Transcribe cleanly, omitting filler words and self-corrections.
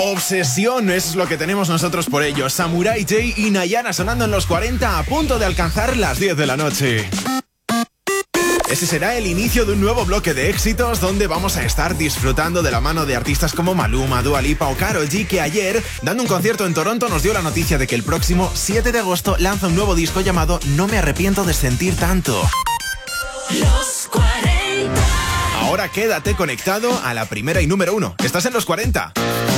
Obsesión es lo que tenemos nosotros por ello. Samurai J y Nayara sonando en los 40 a punto de alcanzar las 10 de la noche. Ese será el inicio de un nuevo bloque de éxitos donde vamos a estar disfrutando de la mano de artistas como Maluma, Dua Lipa o Karol G, que ayer, dando un concierto en Toronto, nos dio la noticia de que el próximo 7 de agosto lanza un nuevo disco llamado No me arrepiento de sentir tanto. Los 40. Ahora quédate conectado a la primera y número 1. Estás en los 40.